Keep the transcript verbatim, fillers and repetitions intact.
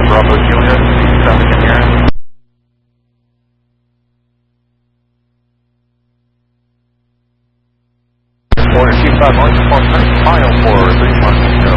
Bravo Juliet, seven in here. Order two five one, mile for three one zero.